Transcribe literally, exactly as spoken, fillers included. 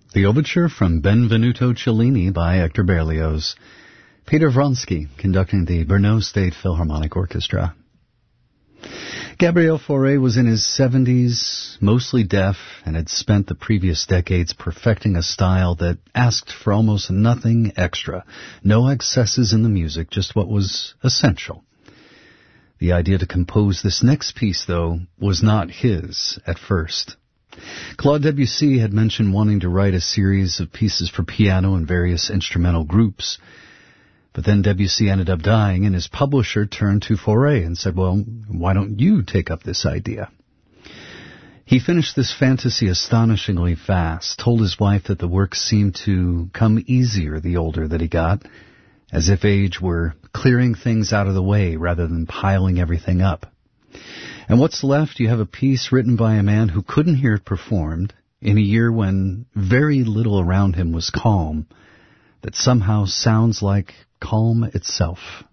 The overture from Benvenuto Cellini by Hector Berlioz. Peter Vronsky conducting the Brno State Philharmonic Orchestra. Gabriel Fauré was in his seventies, mostly deaf, and had spent the previous decades perfecting a style that asked for almost nothing extra. No excesses in the music, just what was essential. The idea to compose this next piece, though, was not his at first. Claude Debussy had mentioned wanting to write a series of pieces for piano and various instrumental groups. But then Debussy ended up dying, and his publisher turned to Fauré and said, well, why don't you take up this idea? He finished this fantasy astonishingly fast, told his wife that the work seemed to come easier the older that he got, as if age were clearing things out of the way rather than piling everything up. And what's left, you have a piece written by a man who couldn't hear it performed in a year when very little around him was calm, that somehow sounds like calm itself.